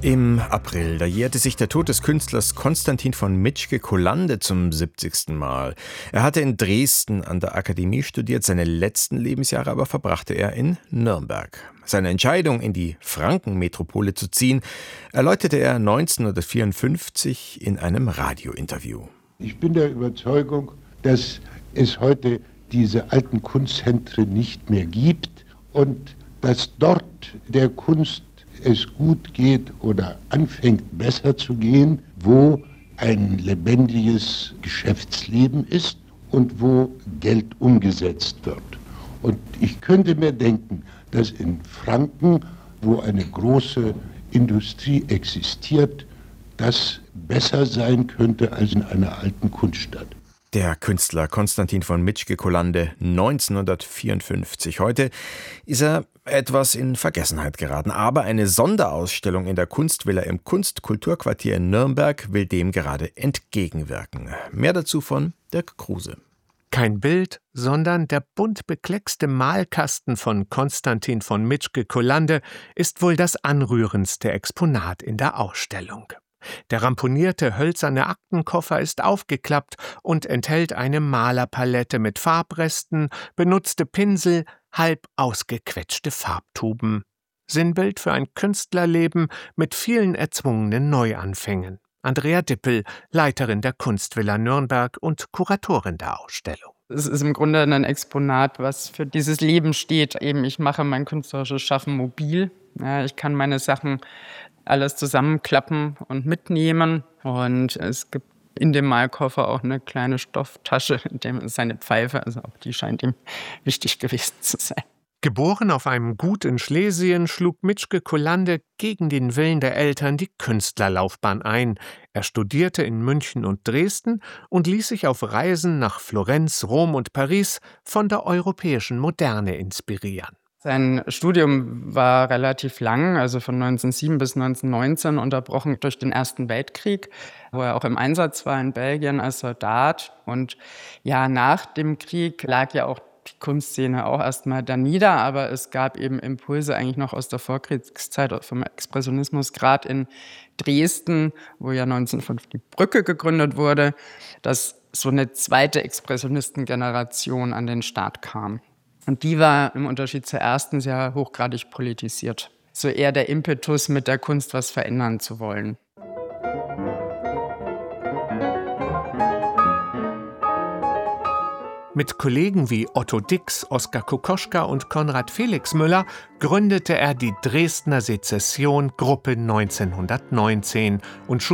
Im April, da jährte sich der Tod des Künstlers Konstantin von Mitschke-Kolande zum 70. Mal. Er hatte in Dresden an der Akademie studiert, seine letzten Lebensjahre aber verbrachte er in Nürnberg. Seine Entscheidung, in die Frankenmetropole zu ziehen, erläuterte er 1954 in einem Radiointerview. Ich bin der Überzeugung, dass es heute diese alten Kunstzentren nicht mehr gibt und dass dort der Kunst es gut geht oder anfängt besser zu gehen, wo ein lebendiges Geschäftsleben ist und wo Geld umgesetzt wird. Und ich könnte mir denken, dass in Franken, wo eine große Industrie existiert, das besser sein könnte als in einer alten Kunststadt. Der Künstler Konstantin von Mitschke-Kolande 1954. Heute ist er etwas in Vergessenheit geraten. Aber eine Sonderausstellung in der Kunstvilla im Kunst-Kulturquartier in Nürnberg will dem gerade entgegenwirken. Mehr dazu von Dirk Kruse. Kein Bild, sondern der bunt bekleckste Malkasten von Konstantin von Mitschke-Kolande ist wohl das anrührendste Exponat in der Ausstellung. Der ramponierte hölzerne Aktenkoffer ist aufgeklappt und enthält eine Malerpalette mit Farbresten, benutzte Pinsel, halb ausgequetschte Farbtuben. Sinnbild für ein Künstlerleben mit vielen erzwungenen Neuanfängen. Andrea Dippel, Leiterin der Kunstvilla Nürnberg und Kuratorin der Ausstellung. Es ist im Grunde ein Exponat, was für dieses Leben steht. Eben, ich mache mein künstlerisches Schaffen mobil. Ja, ich kann meine Sachen alles zusammenklappen und mitnehmen. Und es gibt in dem Malkoffer auch eine kleine Stofftasche, in dem ist seine Pfeife, also auch die scheint ihm wichtig gewesen zu sein. Geboren auf einem Gut in Schlesien, schlug Mitschke-Kolande gegen den Willen der Eltern die Künstlerlaufbahn ein. Er studierte in München und Dresden und ließ sich auf Reisen nach Florenz, Rom und Paris von der europäischen Moderne inspirieren. Sein Studium war relativ lang, also von 1907 bis 1919, unterbrochen durch den Ersten Weltkrieg, wo er auch im Einsatz war in Belgien als Soldat. Und ja, nach dem Krieg lag ja auch die Kunstszene auch erstmal da nieder, aber es gab eben Impulse eigentlich noch aus der Vorkriegszeit vom Expressionismus, gerade in Dresden, wo ja 1905 die Brücke gegründet wurde, dass so eine zweite Expressionistengeneration an den Start kam. Und die war im Unterschied zur ersten sehr hochgradig politisiert. So eher der Impetus, mit der Kunst was verändern zu wollen. Mit Kollegen wie Otto Dix, Oskar Kokoschka und Konrad Felix Müller gründete er die Dresdner Sezession Gruppe 1919 und schuf